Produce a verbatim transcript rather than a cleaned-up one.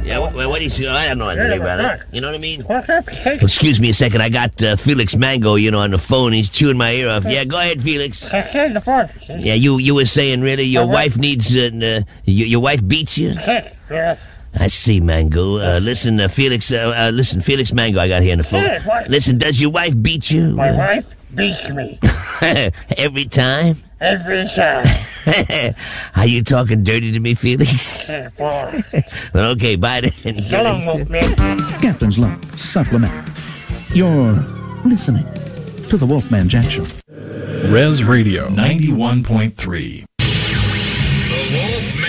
Yeah, what, what do you say? I don't know anything about it. You know what I mean? What's up, Felix? Excuse me a second. I got uh, Felix Mango, you know, on the phone. He's chewing my ear off. Yeah, go ahead, Felix. Here's the phone. Yeah, you you were saying, really? Your wife needs... Uh, uh, your, your wife beats you? Yeah. I see, Mango. Uh, listen, uh, Felix... Uh, uh, listen, Felix Mango I got here on the phone. Yes, what? Listen, does your wife beat you? My wife beats me. Every time? Every time. Are you talking dirty to me, Felix? Yeah, boy. Well, okay, bye then. So long, Wolfman. Captain's Log Supplement. You're listening to the Wolfman Jack Show. Res Radio ninety-one point three. The Wolfman.